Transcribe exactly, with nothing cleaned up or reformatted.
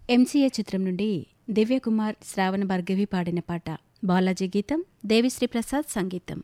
MCA చిత్రం నుండి దివ్యకుమార్, శ్రావణ భార్గవి పాడిన పాట. బాలాజీ గీతం, దేవిశ్రీ ప్రసాద్ సంగీతం.